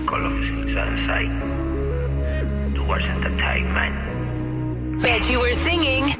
Call of Sunshine. Towards entertainment. Bet you were singing